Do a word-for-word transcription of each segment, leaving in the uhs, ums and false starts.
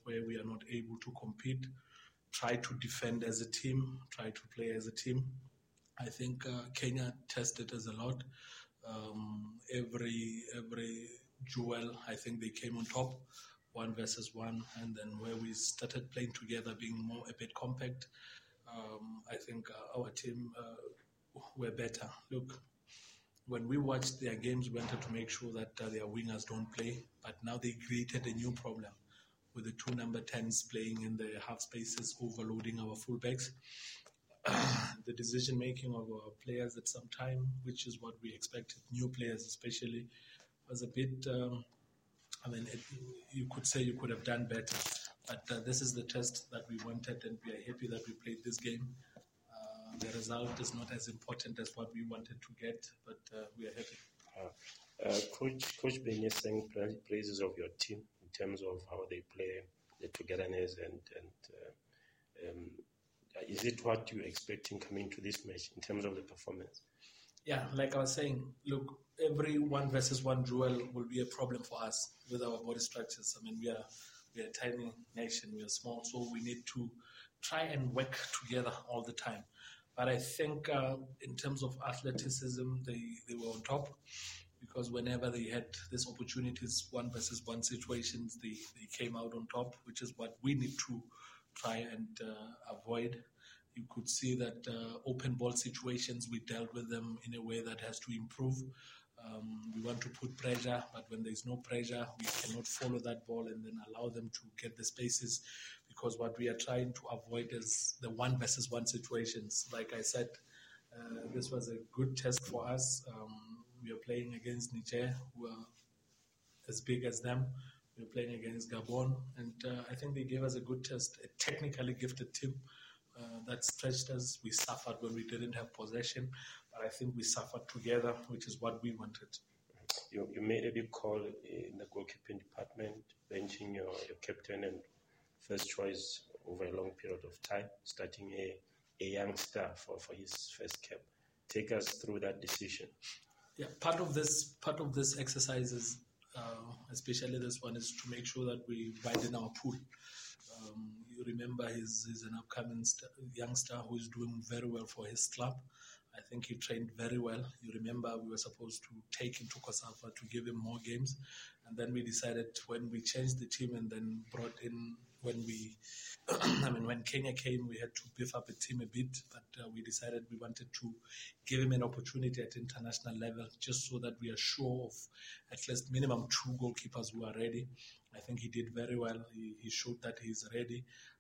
where we are not able to compete, try to defend as a team, try to play as a team. I think uh, Kenya tested us a lot. Um, every every duel, I think they came on top, one versus one, and then where we started playing together, being more a bit compact, um, I think uh, our team uh, were better. Look, when we watched their games, we wanted to make sure that uh, their wingers don't play, but now they created a new problem with the two number tens playing in the half spaces, overloading our fullbacks. The decision making of our players at some time, which is what we expected, new players especially, was a bit, um, I mean, it, you could say you could have done better. But uh, this is the test that we wanted, and we are happy that we played this game. Uh, the result is not as important as what we wanted to get, but uh, we are happy. Uh, uh, Coach Coach Benny sang praises of your team in terms of how they play, the togetherness, and, and uh, um, is it what you're expecting coming to this match in terms of the performance? Yeah, like I was saying, look, every one versus one duel will be a problem for us with our body structures. I mean, we are we are a tiny nation, we are small, so we need to try and work together all the time. But I think uh, in terms of athleticism, they, they were on top, because whenever they had these opportunities, one versus one situations, they, they came out on top, which is what we need to try and uh, avoid. You could see that uh, open ball situations, we dealt with them in a way that has to improve. Um, we want to put pressure, but when there's no pressure, we cannot follow that ball and then allow them to get the spaces, because what we are trying to avoid is the one versus one situations. Like I said, uh, this was a good test for us. Um, we are playing against Niger, who are as big as them. We are playing against Gabon, and uh, I think they gave us a good test, a technically gifted team. Uh, that stretched us. We suffered when we didn't have possession, but I think we suffered together, which is what we wanted. You, you made a big call in the goalkeeping department, benching your, your captain and first choice over a long period of time, starting a, a youngster for, for his first cap. Take us through that decision. Yeah, part of this part of this exercise is, uh, especially this one, is to make sure that we widen our pool. Um, you remember he's, he's an upcoming st- youngster who is doing very well for his club. I think he trained very well. You remember we were supposed to take him to Kosafa to give him more games. And then we decided when we changed the team and then brought in, when we, I mean, when Kenya came, we had to beef up the team a bit. But uh, we decided we wanted to give him an opportunity at international level, just so that we are sure of at least minimum two goalkeepers who are ready. I think he did very well. He, he showed that he's ready.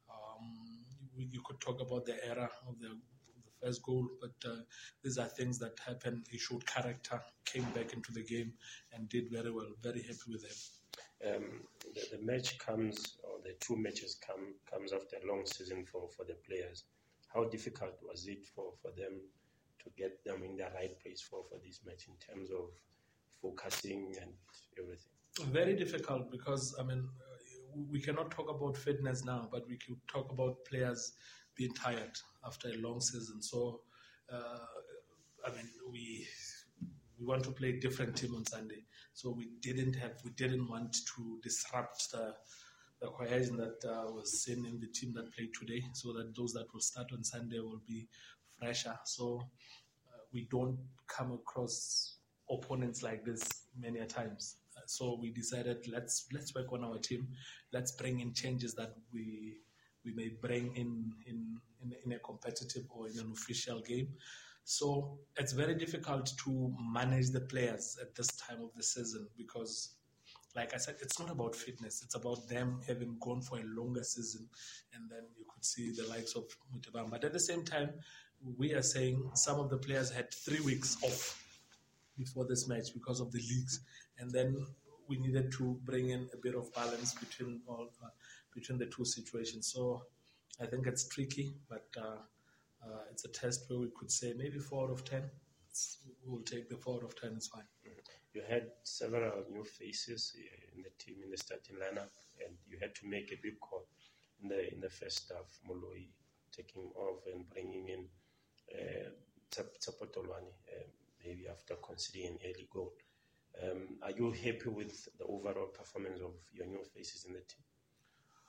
Um, you, you could talk about the era of the, of the first goal, but uh, these are things that happen. He showed character, came back into the game, and did very well. Very happy with him. Um, the, the match comes, or the two matches come comes after a long season for, for the players. How difficult was it for, for them to get them in the right place for, for this match in terms of focusing and everything? Very difficult, because, I mean, we cannot talk about fitness now, but we could talk about players being tired after a long season. So, uh, I mean, we we want to play a different team on Sunday. So we didn't have, we didn't want to disrupt the, the cohesion that uh, was seen in the team that played today, so that those that will start on Sunday will be fresher. So uh, we don't come across opponents like this many a times. So we decided let's let's work on our team. Let's bring in changes that we we may bring in in, in in a competitive or in an official game. So it's very difficult to manage the players at this time of the season, because, like I said, it's not about fitness. It's about them having gone for a longer season, and then you could see the likes of Mutabang. But at the same time, we are saying some of the players had three weeks off before this match because of the leagues, and then we needed to bring in a bit of balance between all uh, between the two situations. So I think it's tricky, but uh, uh, it's a test where we could say maybe four out of ten. It's, we'll take the four out of ten. It's fine. You had several new faces in the team, in the starting lineup, and you had to make a big call in the in the first half. Moloi taking off and bringing in uh, Tsapotolwane, uh, maybe after conceding an early goal. Um, are you happy with the overall performance of your new faces in the team?